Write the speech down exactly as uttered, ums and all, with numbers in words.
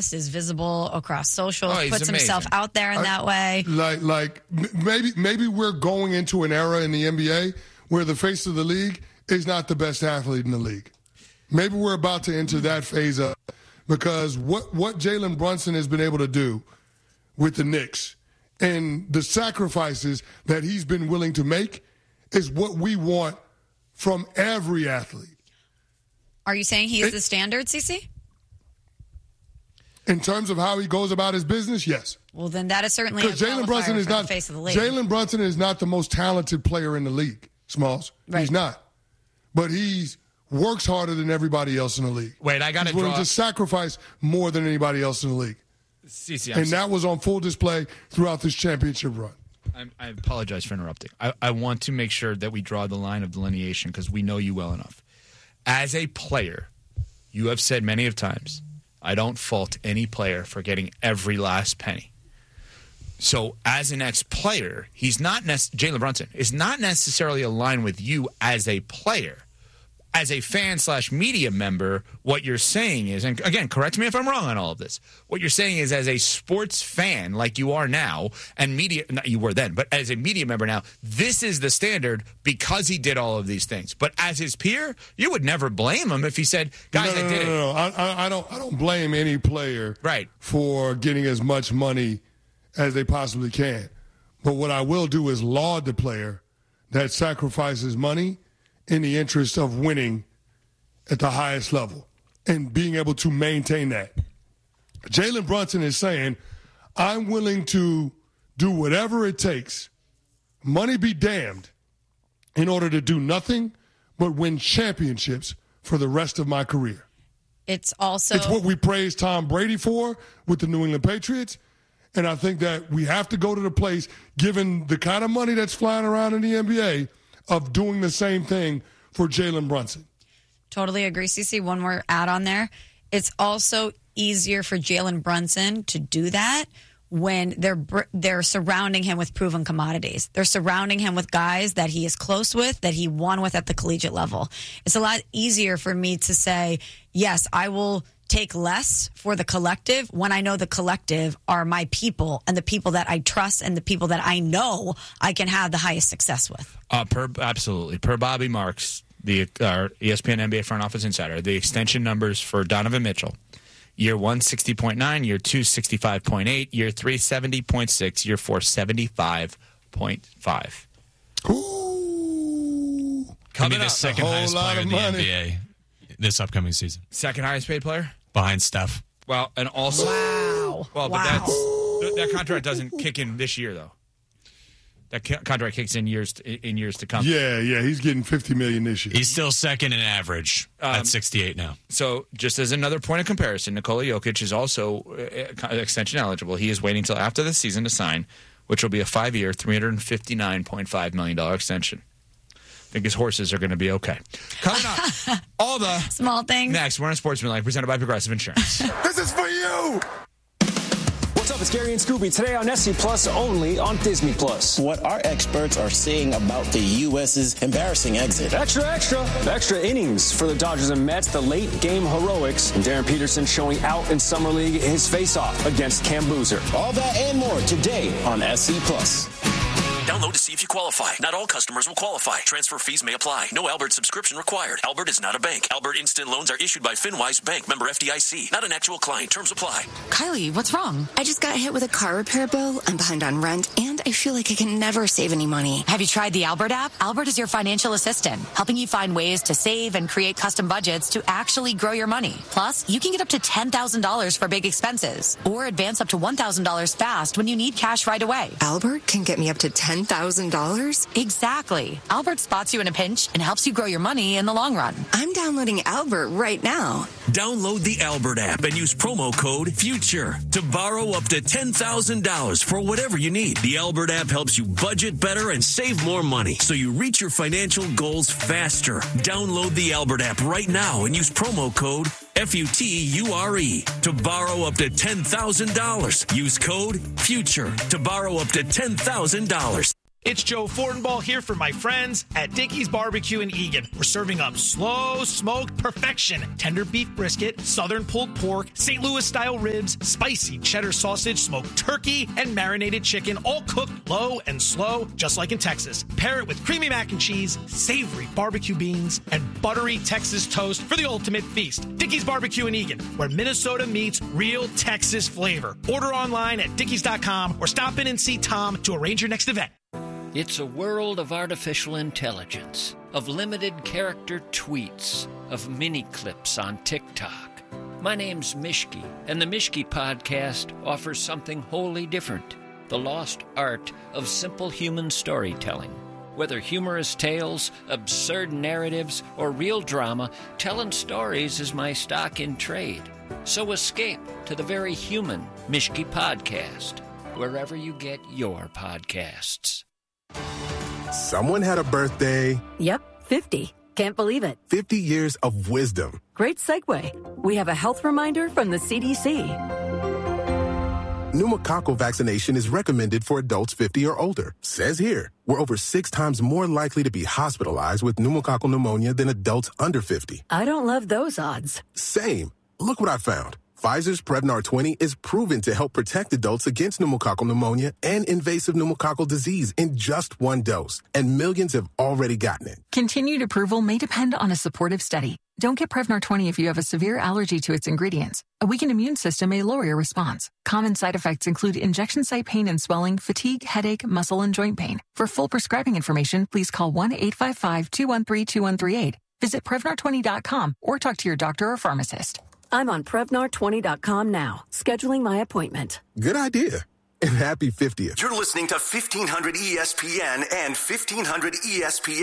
podcast, is visible across socials, oh, puts amazing. himself out there in I, that way. Like, like maybe maybe we're going into an era in the N B A where the face of the league is not the best athlete in the league. Maybe we're about to enter that phase up because what, what Jalen Brunson has been able to do with the Knicks and the sacrifices that he's been willing to make is what we want from every athlete. Are you saying he is it, the standard, Cece? In terms of how he goes about his business, yes. Well, then that is certainly a Jalen Brunson is not the face of the league. Jalen Brunson is not the most talented player in the league, Smalls. Right. He's not. But he's works harder than everybody else in the league. Wait, I got to He's willing draw... to sacrifice more than anybody else in the league. Cece, and sorry. that was on full display throughout this championship run. I, I apologize for interrupting. I, I want to make sure that we draw the line of delineation because we know you well enough. As a player, you have said many of times, I don't fault any player for getting every last penny. So as an ex-player, he's not nec- Jalen Brunson is not necessarily aligned with you as a player. As a fan slash media member, what you're saying is, and again, correct me if I'm wrong on all of this, what you're saying is as a sports fan like you are now, and media, not you were then, but as a media member now, this is the standard because he did all of these things. But as his peer, you would never blame him if he said, guys, no, no, I did no, it. No, no, I, I don't, I don't blame any player right. for getting as much money as they possibly can. But what I will do is laud the player that sacrifices money in the interest of winning at the highest level and being able to maintain that. Jalen Brunson is saying, I'm willing to do whatever it takes, money be damned, in order to do nothing but win championships for the rest of my career. It's also... It's what we praise Tom Brady for with the New England Patriots. And I think that we have to go to the place, given the kind of money that's flying around in the N B A, of doing the same thing for Jalen Brunson. Totally agree, Cece. One more add on there. It's also easier for Jalen Brunson to do that when they're they're surrounding him with proven commodities. They're surrounding him with guys that he is close with, that he won with at the collegiate level. It's a lot easier for me to say, yes, I will take less for the collective when I know the collective are my people and the people that I trust and the people that I know I can have the highest success with. Uh, per, absolutely. Per Bobby Marks, the uh, E S P N N B A front office insider, the extension numbers for Donovan Mitchell, year one, sixty point nine, year two, sixty-five point eight, year three, seventy point six, year four, seventy-five point five. Ooh. Could be the second highest player in the money. N B A this upcoming season. Second highest paid player? Behind Steph. Well, and also... Wow. Well, but wow. that's, that contract doesn't kick in this year, though. That contract kicks in years to, in years to come. Yeah, yeah, he's getting fifty million dollars this year. He's still second in average um, at sixty-eight now. So, just as another point of comparison, Nikola Jokic is also uh, extension eligible. He is waiting until after the season to sign, which will be a five-year, three hundred fifty-nine point five million dollars extension. I think his horses are going to be okay. Coming up, all the small things. Next, we're on Sportsmanlike, presented by Progressive Insurance. This is for you! What's up? It's Gary and Scooby. Today on S C Plus, only on Disney Plus. What our experts are saying about the U S's embarrassing exit. Extra, extra, extra innings for the Dodgers and Mets, the late game heroics, and Darren Peterson showing out in Summer League his face-off against Cam Boozer. All that and more today on S C Plus. Download to see if you qualify. Not all customers will qualify. Transfer fees may apply. No Albert subscription required. Albert is not a bank. Albert Instant Loans are issued by FinWise Bank, member F D I C. Not an actual client. Terms apply. Kylie, what's wrong? I just got hit with a car repair bill. I'm behind on rent, and I feel like I can never save any money. Have you tried the Albert app? Albert is your financial assistant, helping you find ways to save and create custom budgets to actually grow your money. Plus, you can get up to ten thousand dollars for big expenses, or advance up to one thousand dollars fast when you need cash right away. Albert can get me up to ten thousand dollars? Exactly. Albert spots you in a pinch and helps you grow your money in the long run. I'm downloading Albert right now. Download the Albert app and use promo code FUTURE to borrow up to ten thousand dollars for whatever you need. The Albert app helps you budget better and save more money so you reach your financial goals faster. Download the Albert app right now and use promo code F U T U R E to borrow up to ten thousand dollars. Use code FUTURE to borrow up to ten thousand dollars. It's Joe Fortenbaugh here for my friends at Dickey's Barbecue in Eagan. We're serving up slow smoked perfection, tender beef brisket, southern pulled pork, Saint Louis style ribs, spicy cheddar sausage, smoked turkey, and marinated chicken, all cooked low and slow, just like in Texas. Pair it with creamy mac and cheese, savory barbecue beans, and buttery Texas toast for the ultimate feast. Dickey's Barbecue in Eagan, where Minnesota meets real Texas flavor. Order online at dickeys dot com or stop in and see Tom to arrange your next event. It's a world of artificial intelligence, of limited character tweets, of mini clips on TikTok. My name's Mishki, and the Mishki Podcast offers something wholly different, the lost art of simple human storytelling. Whether humorous tales, absurd narratives, or real drama, telling stories is my stock in trade. So escape to the very human Mishki Podcast, wherever you get your podcasts. Someone had a birthday. Yep, fifty. Can't believe it. fifty years of wisdom. Great segue. We have a health reminder from the C D C. Pneumococcal vaccination is recommended for adults fifty or older. Says here, we're over six times more likely to be hospitalized with pneumococcal pneumonia than adults under fifty. I don't love those odds. Same. Look what I found. Pfizer's Prevnar twenty is proven to help protect adults against pneumococcal pneumonia and invasive pneumococcal disease in just one dose, and millions have already gotten it. Continued approval may depend on a supportive study. Don't get Prevnar twenty if you have a severe allergy to its ingredients. A weakened immune system may lower your response. Common side effects include injection site pain and swelling, fatigue, headache, muscle, and joint pain. For full prescribing information, please call one eight five five, two one three, two one three eight. Visit Prevnar twenty dot com or talk to your doctor or pharmacist. I'm on Prevnar twenty dot com now, scheduling my appointment. Good idea. And happy fiftieth. You're listening to fifteen hundred E S P N and fifteen hundred E S P N